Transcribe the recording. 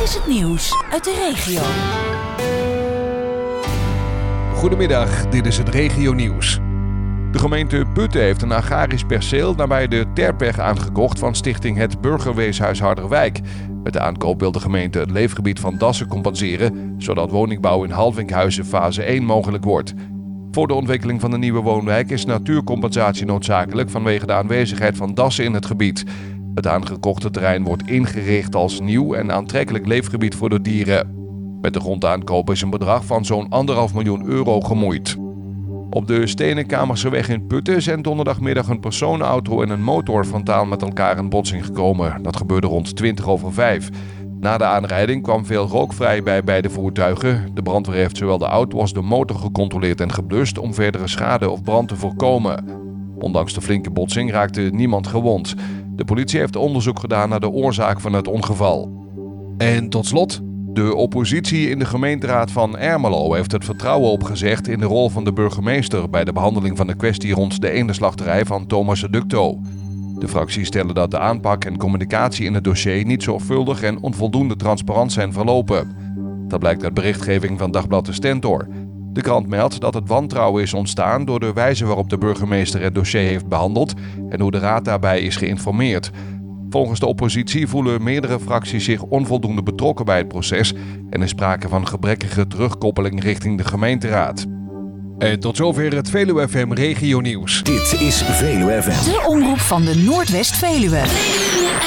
is het nieuws uit de regio. Goedemiddag, dit is het regionieuws. De gemeente Putten heeft een agrarisch perceel nabij de Terpweg aangekocht van stichting Het Burgerweeshuis Harderwijk. Met de aankoop wil de gemeente het leefgebied van dassen compenseren, zodat woningbouw in Halvinkhuizen fase 1 mogelijk wordt. Voor de ontwikkeling van de nieuwe woonwijk is natuurcompensatie noodzakelijk vanwege de aanwezigheid van dassen in het gebied. Het aangekochte terrein wordt ingericht als nieuw en aantrekkelijk leefgebied voor de dieren. Met de grondaankoop is een bedrag van zo'n €1,5 miljoen gemoeid. Op de Stenenkamerseweg in Putten zijn donderdagmiddag een personenauto en een motor frontaal met elkaar in botsing gekomen. Dat gebeurde rond 5:20. Na de aanrijding kwam veel rook vrij bij beide voertuigen. De brandweer heeft zowel de auto als de motor gecontroleerd en geblust om verdere schade of brand te voorkomen. Ondanks de flinke botsing raakte niemand gewond. De politie heeft onderzoek gedaan naar de oorzaak van het ongeval. En tot slot, de oppositie in de gemeenteraad van Ermelo heeft het vertrouwen opgezegd in de rol van de burgemeester bij de behandeling van de kwestie rond de eendenslachterij van Thomas Ducto. De fracties stellen dat de aanpak en communicatie in het dossier niet zorgvuldig en onvoldoende transparant zijn verlopen. Dat blijkt uit berichtgeving van Dagblad de Stentor. De krant meldt dat het wantrouwen is ontstaan door de wijze waarop de burgemeester het dossier heeft behandeld en hoe de raad daarbij is geïnformeerd. Volgens de oppositie voelen meerdere fracties zich onvoldoende betrokken bij het proces en is sprake van gebrekkige terugkoppeling richting de gemeenteraad. En tot zover het Veluwe FM Regionieuws. Dit is Veluwe FM. De omroep van de Noordwest-Veluwe.